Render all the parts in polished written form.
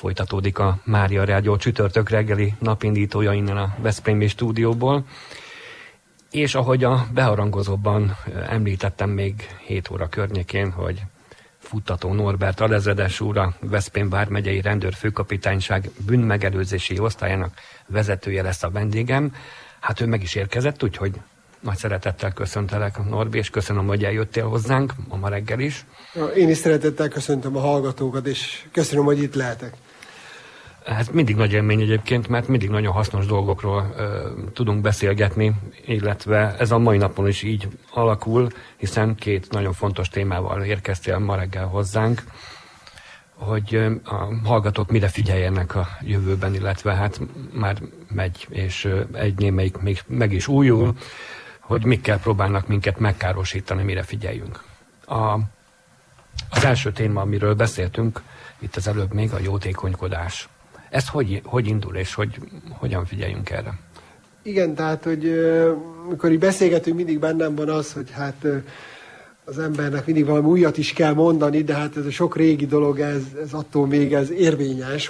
Folytatódik a Mária Rádió csütörtök reggeli napindítója innen a veszprémi stúdióból. És ahogy a beharangozóban említettem még 7 óra környékén, hogy Futtató Norbert alezredes úr, a Veszprém vármegyei rendőrfőkapitányság bűnmegelőzési osztályának vezetője lesz a vendégem. Hát ő meg is érkezett, úgyhogy nagy szeretettel köszöntelek, Norbi, és köszönöm, hogy eljöttél hozzánk ma reggel is. Én is szeretettel köszöntöm a hallgatókat, és köszönöm, hogy itt lehetek. Hát mindig nagy élmény egyébként, mert mindig nagyon hasznos dolgokról tudunk beszélgetni, illetve ez a mai napon is így alakul, hiszen 2 nagyon fontos témával érkeztél ma reggel hozzánk, hogy a hallgatók mire figyeljenek a jövőben, illetve hát már megy, és egy némelyik még meg is újul, hogy mikkel próbálnak minket megkárosítani, mire figyeljünk. Az első téma, amiről beszéltünk itt az előbb még, a jótékonykodás. Ez hogy indul, és hogyan figyeljünk erre? Igen, tehát, hogy amikor így beszélgetünk, mindig bennem van az, hogy hát az embernek mindig valami újat is kell mondani, de hát ez a sok régi dolog, ez attól még ez érvényes,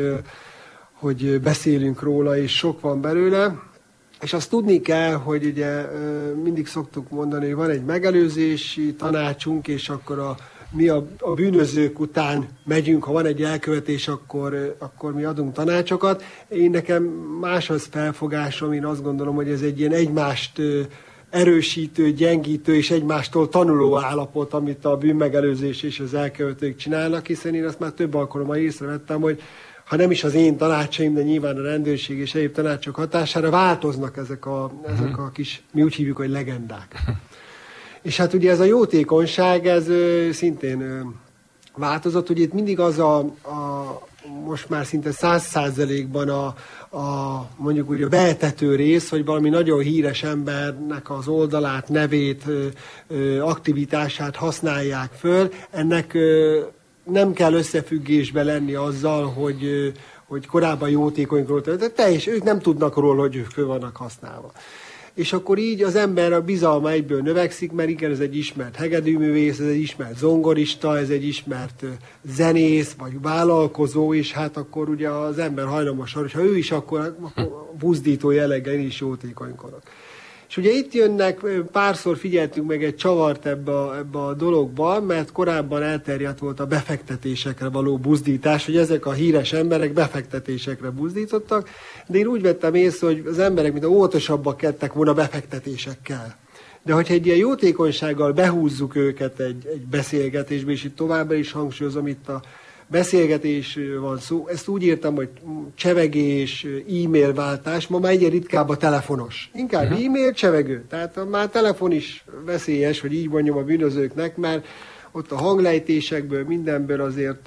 hogy beszélünk róla, és sok van belőle. És azt tudni kell, hogy ugye mindig szoktuk mondani, hogy van egy megelőzési tanácsunk, és akkor mi a bűnözők után megyünk, ha van egy elkövetés, akkor mi adunk tanácsokat. Nekem más az felfogásom, én azt gondolom, hogy ez egy ilyen egymást erősítő, gyengítő és egymástól tanuló állapot, amit a bűnmegelőzés és az elkövetők csinálnak, hiszen én azt már több alkalommal észrevettem, hogy ha nem is az én tanácsaim, de nyilván a rendőrség és egyéb tanácsok hatására változnak ezek a kis, mi úgy hívjuk, hogy legendák. És hát ugye ez a jótékonyság, ez szintén változott, hogy itt mindig az most már szinte 100%-ban mondjuk úgy a beetető rész, hogy valami nagyon híres embernek az oldalát, nevét, aktivitását használják föl. Ennek nem kell összefüggésbe lenni azzal, hogy korábban jótékonyról teljes, ők nem tudnak róla, hogy ők föl vannak használva. És akkor így az ember a bizalma egyből növekszik, mert igen, ez egy ismert hegedűművész, ez egy ismert zongorista, ez egy ismert zenész, vagy vállalkozó, és hát akkor ugye az ember hajlamos, hogyha ő is, akkor buzdító jelleggel én is jótékonykodok. És ugye itt jönnek, párszor figyeltünk meg egy csavart ebbe a dologba, mert korábban elterjedt volt a befektetésekre való buzdítás, hogy ezek a híres emberek befektetésekre buzdítottak, de én úgy vettem észre, hogy az emberek mint óvatosabbak kettek volna befektetésekkel. De hogyha egy ilyen jótékonysággal behúzzuk őket egy beszélgetésbe, és itt továbbra is hangsúlyozom, itt a beszélgetés van szó, ezt úgy írtam, hogy csevegés, e-mail váltás, ma már egyre ritkább a telefonos. Inkább e-mail, csevegő. Tehát már telefon is veszélyes, hogy így mondjam a bűnözőknek, mert ott a hanglejtésekből, mindenből azért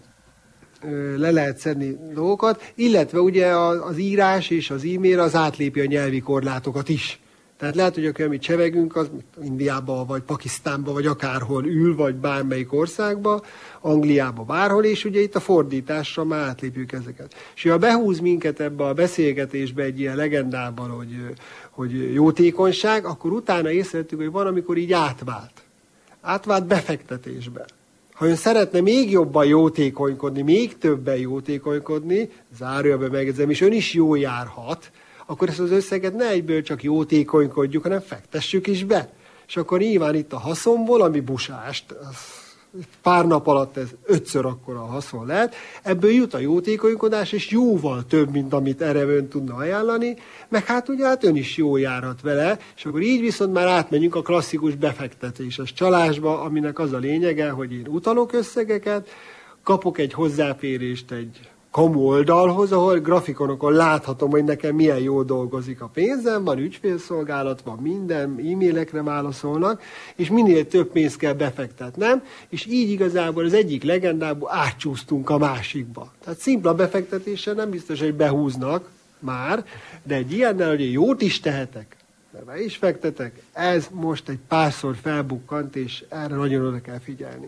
le lehet szedni dolgokat, illetve ugye az írás és az e-mail az átlépi a nyelvi korlátokat is. Tehát lehet, hogy akkor, amit csevegünk, az Indiában, vagy Pakisztánban, vagy akárhol ül, vagy bármelyik országban, Angliában, bárhol, és ugye itt a fordításra már átlépjük ezeket. És ha behúz minket ebbe a beszélgetésbe egy ilyen legendában, hogy jótékonyság, akkor utána észrevettük, hogy van, amikor így átvált befektetésbe. Ha ön szeretne még jobban jótékonykodni, még többen jótékonykodni, zárójelben megjegyzem, és ön is jól járhat, akkor ezt az összeget ne egyből csak jótékonykodjuk, hanem fektessük is be. És akkor nyilván itt a haszonból, ami busást, pár nap alatt ez 5-ször akkora a haszon lehet, ebből jut a jótékonykodás, és jóval több, mint amit erre ön tudna ajánlani, meg hát ugye hát ön is jól járhat vele, és akkor így viszont már átmenjünk a klasszikus befektetéses csalásba, aminek az a lényege, hogy én utalok összegeket, kapok egy hozzáférést egy kamu oldalhoz, ahol grafikonokon láthatom, hogy nekem milyen jól dolgozik a pénzem, van ügyfélszolgálat, van minden, e-mailekre válaszolnak, és minél több pénzt kell befektetnem, és így igazából az egyik legendából átcsúsztunk a másikba. Tehát szimpla befektetéssel nem biztos, hogy behúznak már, de egy ilyennel, hogy jót is tehetek, mert be is fektetek, ez most egy párszor felbukkant, és erre nagyon oda kell figyelni.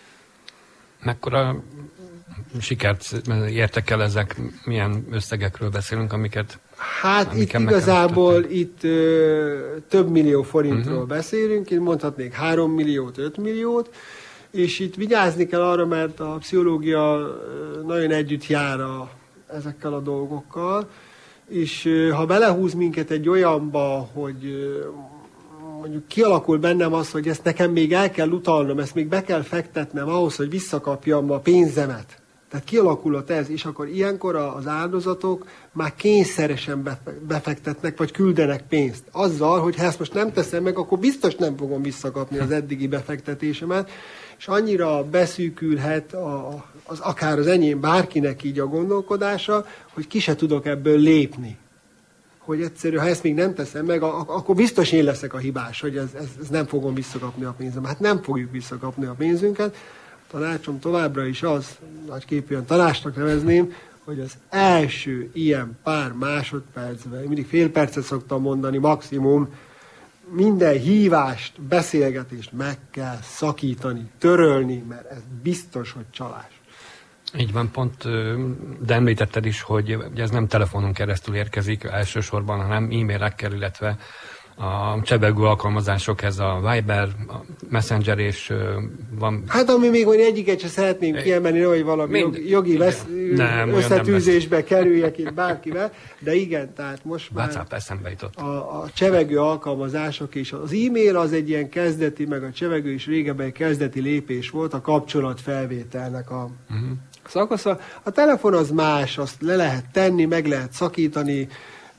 Mekkora sikert értek el ezek, milyen összegekről beszélünk, amiket... Hát itt igazából több millió forintról beszélünk, én mondhatnék 3 milliót, 5 milliót, És itt vigyázni kell arra, mert a pszichológia nagyon együtt jár ezekkel a dolgokkal, és ha belehúz minket egy olyanba, hogy mondjuk kialakul bennem az, hogy ezt nekem még el kell utalnom, ezt még be kell fektetnem ahhoz, hogy visszakapjam a pénzemet. Tehát kialakulott ez, és akkor ilyenkor az áldozatok már kényszeresen befektetnek, vagy küldenek pénzt. Azzal, hogy ha ezt most nem teszem meg, akkor biztos nem fogom visszakapni az eddigi befektetésemet, és annyira beszűkülhet akár az enyém, bárkinek így a gondolkodása, hogy ki se tudok ebből lépni. Hogy egyszerűen, ha ezt még nem teszem meg, akkor biztos én leszek a hibás, hogy ez nem fogom visszakapni a pénzem. Hát nem fogjuk visszakapni a pénzünket. A tanácsom továbbra is az, nagyképűen tanácsnak nevezném, hogy az első ilyen pár másodpercben, mindig fél percet szoktam mondani, maximum, minden hívást, beszélgetést meg kell szakítani, törölni, mert ez biztos, hogy csalás. Így van, pont, de említetted is, hogy ez nem telefonon keresztül érkezik elsősorban, hanem e-mailekkel, illetve a csevegő alkalmazások, ez a Viber, a Messenger, és van... Hát ami még olyan egyiket sem szeretném kiemelni, hogy valami jogi összetűzésbe kerüljek itt bárkivel, de igen, tehát most már WhatsApp eszembe jutott. A csevegő alkalmazások és az e-mail az egy ilyen kezdeti, meg a csevegő is régebben egy kezdeti lépés volt a kapcsolatfelvételnek a szakasza. A telefon az más, azt le lehet tenni, meg lehet szakítani,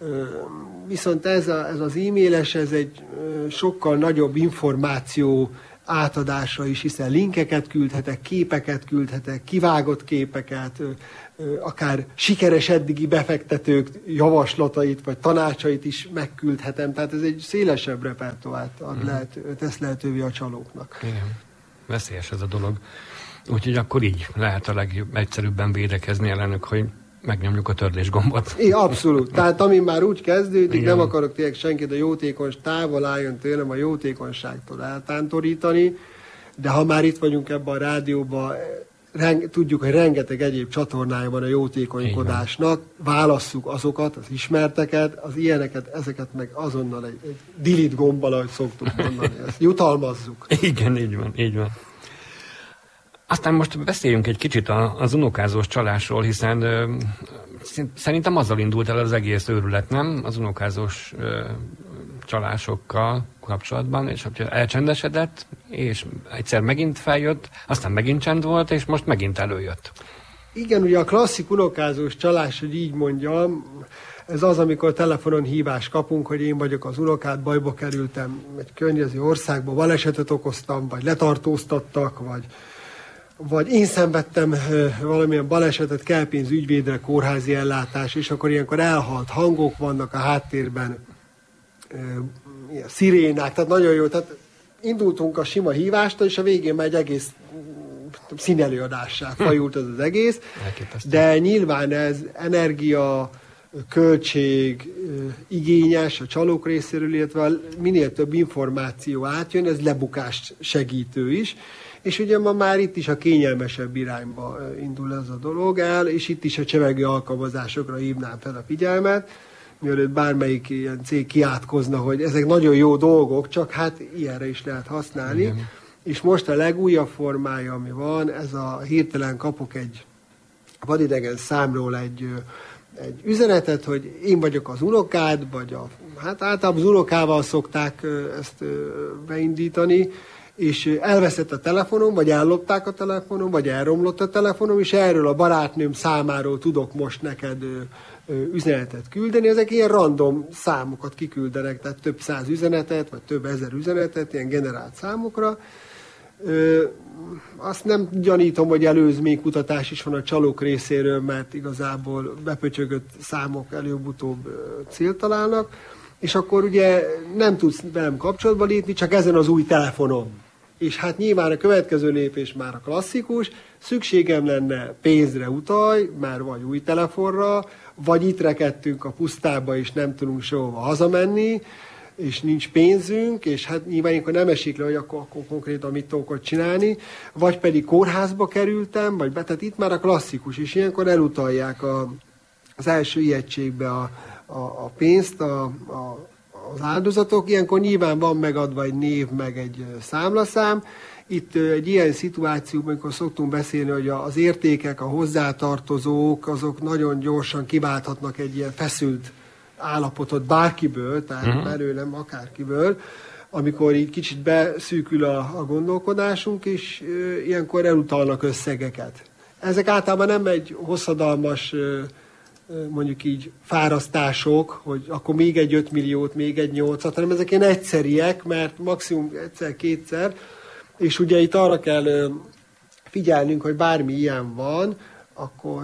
viszont ez az e-mailes, ez egy sokkal nagyobb információ átadása is, hiszen linkeket küldhetek, képeket küldhetek, kivágott képeket, akár sikeres eddigi befektetők javaslatait vagy tanácsait is megküldhetem. Tehát ez egy szélesebb repertoárt tesz lehetővé a csalóknak. Igen, veszélyes ez a dolog. Úgyhogy akkor így lehet a legegyszerűbben védekezni ellenük, hogy megnyomjuk a törlés gombot. Abszolút. Tehát ami már úgy kezdődik, igen, nem akarok tényleg senkit távol álljon tőlem a jótékonyságtól eltántorítani, de ha már itt vagyunk ebben a rádióban, tudjuk, hogy rengeteg egyéb csatornája van a jótékonykodásnak, válasszuk azokat, az ismerteket, az ilyeneket, ezeket meg azonnal egy delete gombbal, ahogy szoktuk mondani, ezt jutalmazzuk. Igen, így van, így van. Aztán most beszéljünk egy kicsit az unokázós csalásról, hiszen szerintem azzal indult el az egész őrület, nem? Az unokázós csalásokkal kapcsolatban, és hogyha elcsendesedett, és egyszer megint feljött, aztán megint csend volt, és most megint előjött. Igen, ugye a klasszik unokázós csalás, hogy így mondjam, ez az, amikor telefonon hívást kapunk, hogy én vagyok az unokád, bajba kerültem, egy környező országba balesetet okoztam, vagy letartóztattak, vagy én szenvedtem valamilyen balesetet, kell pénz ügyvédre, kórházi ellátás, és akkor ilyenkor elhalt hangok vannak a háttérben, ilyen szirénák, tehát nagyon jó. Tehát indultunk a sima hívástól, és a végén már egy egész színelőadássá fajult az egész, de nyilván ez energia, költség, igényes a csalók részéről, illetve minél több információ átjön, ez lebukást segítő is. És ugye ma már itt is a kényelmesebb irányba indul ez a dolog el, és itt is a csevegő alkalmazásokra hívnám fel a figyelmet, mielőtt bármelyik ilyen cég kiátkozna, hogy ezek nagyon jó dolgok, csak hát ilyenre is lehet használni. Igen. És most a legújabb formája, ami van, ez a hirtelen kapok egy vadidegen számról egy üzenetet, hogy én vagyok az unokád, vagy hát általában az unokával szokták ezt beindítani, és elveszett a telefonom, vagy ellopták a telefonom, vagy elromlott a telefonom, és erről a barátnőm számáról tudok most neked üzenetet küldeni. Ezek ilyen random számokat kiküldenek, tehát több száz üzenetet, vagy több ezer üzenetet, ilyen generált számokra. Azt nem gyanítom, hogy előzménykutatás is van a csalók részéről, mert igazából bepötyögött számok előbb-utóbb célt találnak, és akkor ugye nem tudsz velem kapcsolatba lépni, csak ezen az új telefonon. És hát nyilván a következő lépés már a klasszikus, szükségem lenne pénzre, utalj, már vagy új telefonra, vagy itt rekedtünk a pusztába, és nem tudunk sehova hazamenni, és nincs pénzünk, és hát nyilván ilyenkor nem esik le, hogy akkor konkrétan mit tudok ott csinálni, vagy pedig kórházba kerültem, vagy tehát itt már a klasszikus, és ilyenkor elutalják az első ijegységbe a pénzt, az áldozatok, ilyenkor nyilván van megadva egy név, meg egy számlaszám, itt egy ilyen szituációban, amikor szoktunk beszélni, hogy az értékek, a hozzátartozók, azok nagyon gyorsan kiválthatnak egy ilyen feszült állapotot bárkiből, tehát belőlem akárkiből, amikor így kicsit beszűkül a gondolkodásunk, és ilyenkor elutalnak összegeket. Ezek általában nem egy hosszadalmas, mondjuk így fárasztások, hogy akkor még egy 5 milliót, még egy 8-at, hanem ezek ilyen egyszeriek, mert maximum egyszer-kétszer, és ugye itt arra kell figyelnünk, hogy bármi ilyen van, akkor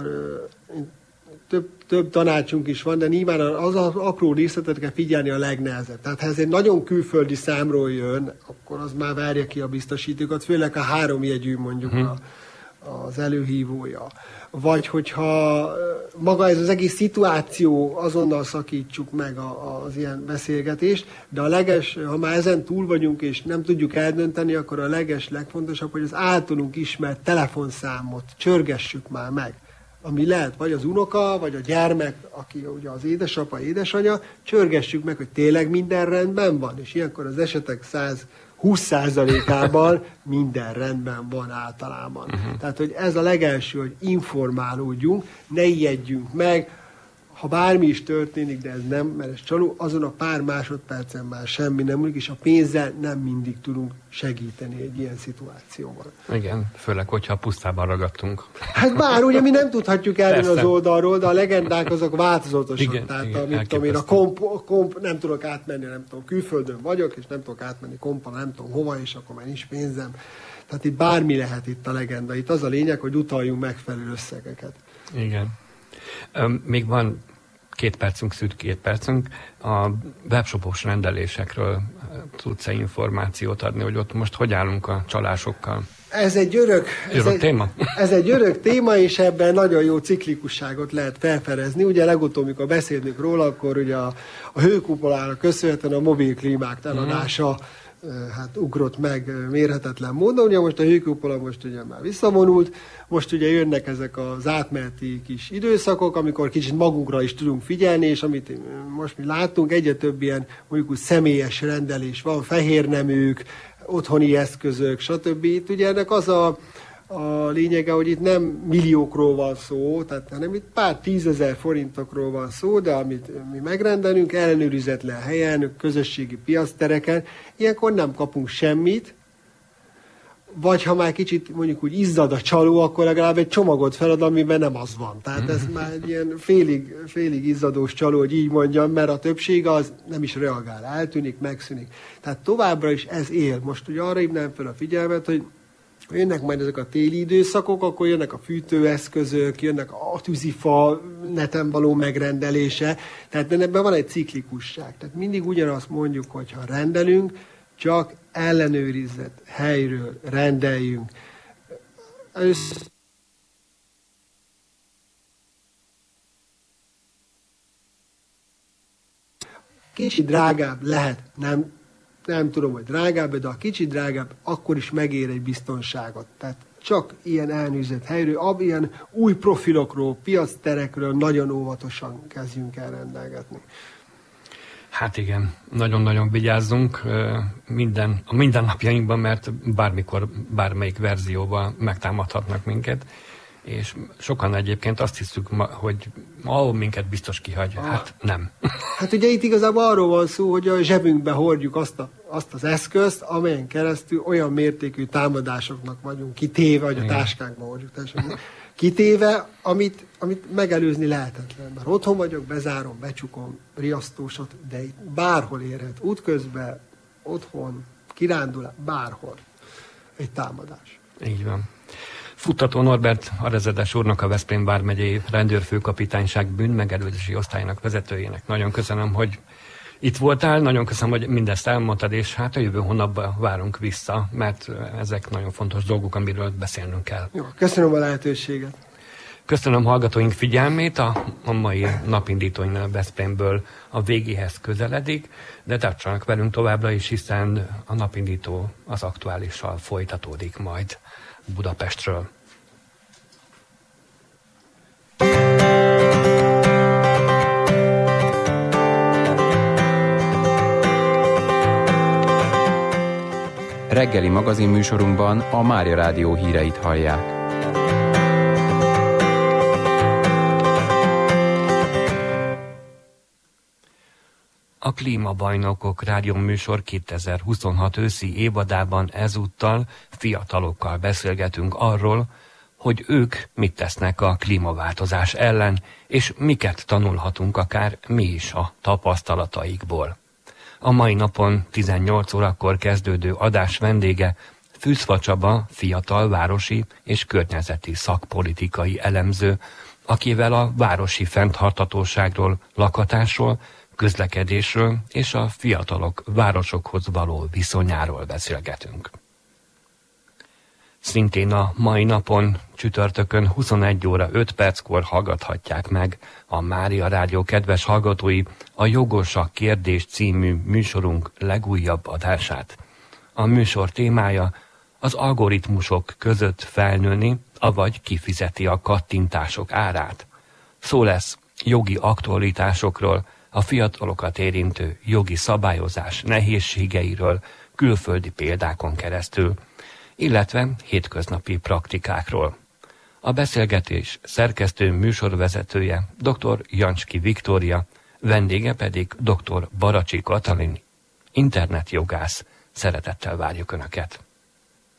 több tanácsunk is van, de nyilván az apró részletet kell figyelni a legnehezebb. Tehát ha ez egy nagyon külföldi számról jön, akkor az már várja ki a biztosítékot, főleg a 3 jegyű mondjuk az előhívója. Vagy hogyha maga ez az egész szituáció, azonnal szakítsuk meg az ilyen beszélgetést, de ha már ezen túl vagyunk, és nem tudjuk eldönteni, akkor a legfontosabb, hogy az általunk ismert telefonszámot csörgessük már meg. Ami lehet, vagy az unoka, vagy a gyermek, aki ugye az édesapa, édesanyja, csörgessük meg, hogy tényleg minden rendben van, és ilyenkor az esetek 120%-ában minden rendben van általában. Tehát, hogy ez a legelső, hogy informálódjunk, ne ijedjünk meg, ha bármi is történik, de ez nem, mert ez csaló, azon a pár másodpercen már semmi nem múlik, és a pénzzel nem mindig tudunk segíteni egy ilyen szituációban. Igen, főleg, hogyha pusztában ragadtunk. Hát bár ugye mi nem tudhatjuk elni az oldalról, de a legendák azok változatosak. Igen, tehát igen, amit tudom én, a komp nem tudok átmenni, nem tudom, külföldön vagyok, és nem tudok átmenni kompa, nem tudom hova, és akkor már nincs pénzem. Tehát itt bármi lehet itt a legenda. Itt az a lényeg, hogy utaljunk megfelelő összegeket. Igen. Még van 2 percünk, szűk 2 percünk. A webshopos rendelésekről tudsz-e információt adni, hogy ott most hogy állunk a csalásokkal? Ez egy örök téma? Ez egy örök téma, és ebben nagyon jó ciklikusságot lehet felfedezni. Ugye legutóbb, mikor beszélünk róla, akkor ugye a hőkupolának köszönhetően a mobilklímák eladása hát ugrott meg mérhetetlen módon. Ugye most a hőkupola most ugye már visszavonult, most ugye jönnek ezek az átmeneti kis időszakok, amikor kicsit magunkra is tudunk figyelni, és amit most mi látunk, egyre több ilyen mondjuk úgy személyes rendelés van, fehérneműk, otthoni eszközök, stb. Itt ugye ennek az a lényege, hogy itt nem milliókról van szó, tehát hanem itt pár 10 000 forintokról van szó, de amit mi megrendelünk, ellenőrizetlen helyen, közösségi piactereken, ilyenkor nem kapunk semmit, vagy ha már kicsit mondjuk úgy izzad a csaló, akkor legalább egy csomagot felad, amiben nem az van. Tehát ez már egy ilyen félig izzadós csaló, hogy így mondjam, mert a többsége az nem is reagál, eltűnik, megszűnik. Tehát továbbra is ez él. Most ugye arra hívnám fel a figyelmet, hogy jönnek majd ezek a téli időszakok, akkor jönnek a fűtőeszközök, jönnek a tűzifa neten való megrendelése, tehát ebben van egy ciklikusság. Tehát mindig ugyanazt mondjuk, hogy ha rendelünk, csak ellenőrizett helyről rendeljünk. Kicsit drágább lehet, nem tudom, hogy drágább, de a kicsit drágább, akkor is megér egy biztonságot. Tehát csak ilyen ellenőrzött helyről, ilyen új profilokról, piacterekről nagyon óvatosan kezdjünk el rendelgetni. Hát igen, nagyon-nagyon vigyázzunk a mindennapjainkban, mert bármikor, bármelyik verzióban megtámadhatnak minket, és sokan egyébként azt hiszük, hogy minket biztos kihagy. Hát nem. Hát ugye itt igazából arról van szó, hogy a zsebünkbe hordjuk azt az eszközt, amelyen keresztül olyan mértékű támadásoknak vagyunk kitéve, vagy a táskánkba hordjuk kitéve, amit megelőzni lehetetlen. Mert otthon vagyok, bezárom, becsukom, riasztósot, de itt bárhol érhet. Útközben, otthon, kirándulás, bárhol egy támadás. Így van. Futtató Norbert Arezedes úrnak, a Veszprém vármegyei rendőrfőkapitányság bűnmegelőzési osztályának vezetőjének nagyon köszönöm, hogy itt voltál, nagyon köszönöm, hogy mindezt elmondtad, és hát a jövő hónapban várunk vissza, mert ezek nagyon fontos dolgok, amiről beszélnünk kell. Jó, köszönöm a lehetőséget. Köszönöm hallgatóink figyelmét, a mai napindítóinknál Veszprémből a végéhez közeledik, de tartsanak velünk továbbra is, hiszen a napindító az aktuálissal folytatódik majd Budapestről. reggeli magazinműsorunkban a Mária Rádió híreit hallják. A Klímabajnokok rádióműsor 2026 őszi évadában ezúttal fiatalokkal beszélgetünk arról, hogy ők mit tesznek a klímaváltozás ellen, és miket tanulhatunk akár mi is a tapasztalataikból. A mai napon 18 órakor kezdődő adás vendége Fűszfa Csaba, fiatal városi és környezeti szakpolitikai elemző, akivel a városi fenntarthatóságról, lakhatásról, közlekedésről és a fiatalok városokhoz való viszonyáról beszélgetünk. Szintén a mai napon, csütörtökön 21 óra 5 perckor hallgathatják meg a Mária Rádió kedves hallgatói a Jogos a kérdés című műsorunk legújabb adását. A műsor témája az algoritmusok között felnőni, avagy kifizeti a kattintások árát. Szó lesz jogi aktualitásokról, a fiatalokat érintő jogi szabályozás nehézségeiről, külföldi példákon keresztül, illetve hétköznapi praktikákról. A beszélgetés szerkesztő műsorvezetője dr. Jancski Viktória, vendége pedig dr. Baracsi Katalin, internetjogász. Szeretettel várjuk Önöket!